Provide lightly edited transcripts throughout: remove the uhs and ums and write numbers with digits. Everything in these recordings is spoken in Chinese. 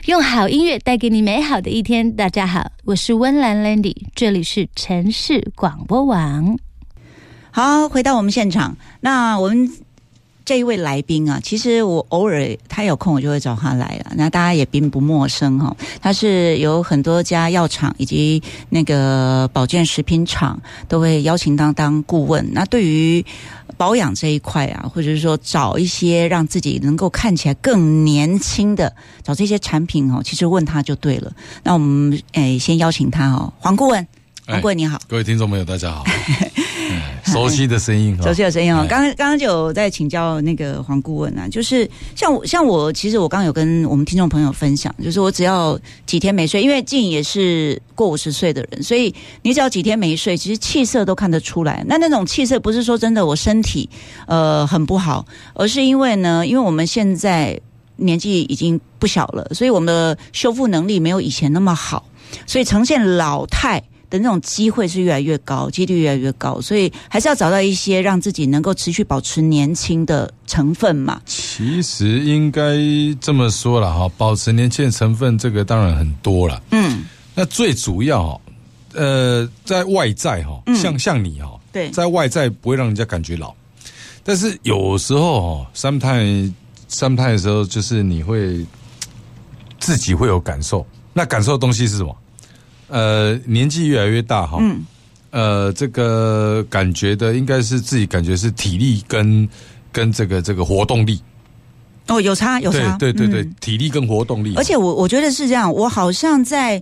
用好音乐带给你美好的一天。大家好，我是温岚 Landy， 这里是城市广播网。 好，回到我们现场，那我们这一位来宾啊，其实我偶尔他有空我就会找他来了，那大家也并不陌生哈。他是有很多家药厂以及那个保健食品厂都会邀请当顾问。那对于保养这一块啊，或者是说找一些让自己能够看起来更年轻的，找这些产品哦，其实问他就对了。那我们先邀请他哦，黄顾问。黄顾问你好， 各位听众朋友大家好。熟悉的声音， 熟悉的声音哦。刚刚就有在请教那个黄顾问啊，就是像我，其实我刚刚有跟我们听众朋友分享，就是我只要几天没睡，因为静也是过50岁的人，所以你只要几天没睡，其实气色都看得出来。那种气色不是说真的我身体很不好，而是因为我们现在年纪已经不小了，所以我们的修复能力没有以前那么好，所以呈现老态的那种机会是越来越高，几率越来越高，所以还是要找到一些让自己能够持续保持年轻的成分嘛。 其实应该这么说啦哈，保持年轻的成分这个当然很多啦。那最主要在外在哈，像你哈， 对， 在外在不会让人家感觉老，但是有时候哈 ，sometime 的时候就是你会自己会有感受，那感受的东西是什么？年纪越来越大哈，这个感觉的应该是自己感觉是体力跟这个活动力。 哦，有差。 对，体力跟活动力。 而且我觉得是这样，我好像在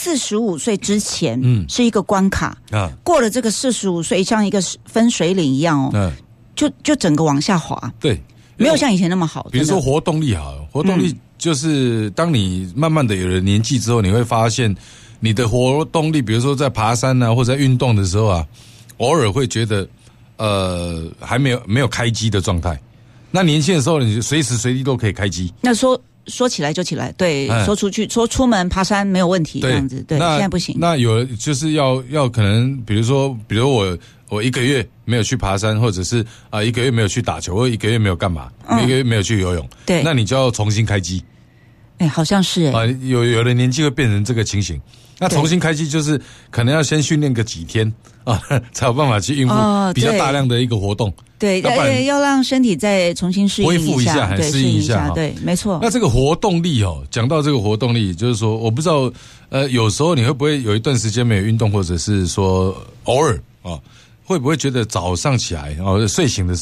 45岁之前，是一个关卡，过了这个45岁，像一个分水岭一样哦，就整个往下滑。 对， 没有像以前那么好。 比如说活动力好了，活动力就是当你慢慢的有了年纪之后，你会发现。你的活动力，比如说在爬山啊，或者在运动的时候啊，偶尔会觉得还没有开机的状态。那年轻的时候，你随时随地都可以开机。 那说起来就起来，对，说出门爬山没有问题，这样子，对，现在不行。 那有就是要可能，比如我1个月没有去爬山，或者是1个月没有去打球，或1个月没有干嘛，1个月没有去游泳， 对， 那你就要重新开机。 好像是有的年纪会变成这个情形。那重新开机就是可能要先训练个几天啊，才有办法去应付比较大量的一个活动。 对，要让身体再重新适应恢复一下，还适应一下。 对，没错。 那这个活动力讲到这个活动力，就是说，我不知道有时候你会不会有一段时间没有运动，或者是说偶尔会不会觉得早上起来睡醒的时候